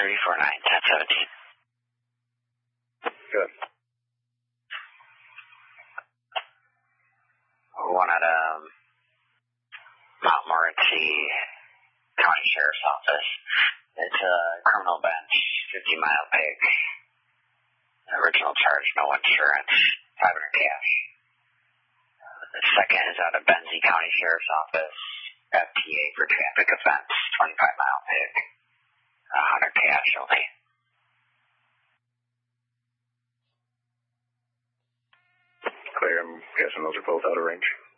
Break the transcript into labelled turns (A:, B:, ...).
A: 34-9, 1017.
B: Good.
A: One at Mount Morency County Sheriff's Office. It's a criminal bench, 50-mile pig. Original charge, no insurance, 500 cash. The second is out of Benzie County Sheriff's Office, FTA for traffic offense, 25-mile pig, 100 cash only.
B: Clear, I'm guessing those are both out of range.